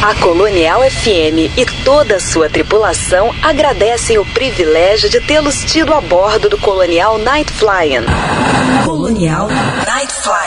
A Colonial FM e toda a sua tripulação agradecem o privilégio de tê-los tido a bordo do Colonial Night Flying. Colonial Night